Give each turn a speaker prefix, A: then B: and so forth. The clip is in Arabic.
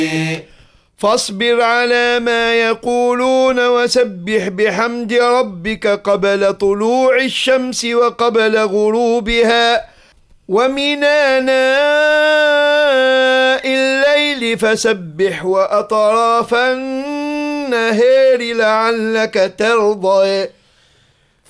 A: فاصبر على ما يقولون وسبح بحمد ربك قبل طلوع الشمس وقبل غروبها ومن آناء الليل فسبح وأطراف النهار لعلك ترضى